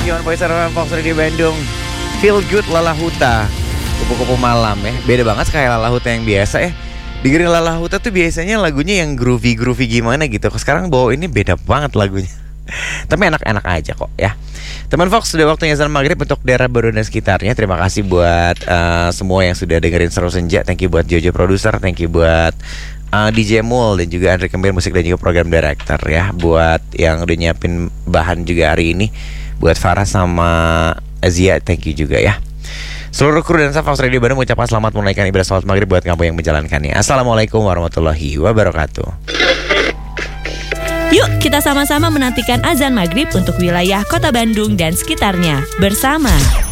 91 Fox Radio Bandung. Feel good Lala Huta. Kupu-kupu malam ya. Beda banget kayak Lala Huta yang biasa ya. Dengerin Lala Huta tuh biasanya lagunya yang groovy gimana gitu. Sekarang bawa ini beda banget lagunya. Tapi enak-enak aja kok ya. Teman Fox, sudah waktunya azan maghrib untuk daerah Baru dan sekitarnya. Terima kasih buat semua yang sudah dengerin Seru Senja. Thank you buat Jojo produser. Thank you buat DJ Mul dan juga Andre Kembir musik dan juga program director ya. Buat yang udah nyiapin bahan juga hari ini. Buat Farah sama Azia, thank you juga ya. Seluruh kru dan staff Fox Radio Bandung mengucapkan selamat menunaikan ibadah salat maghrib buat kamu yang menjalankannya. Assalamualaikum warahmatullahi wabarakatuh. Yuk kita sama-sama menantikan azan maghrib untuk wilayah Kota Bandung dan sekitarnya bersama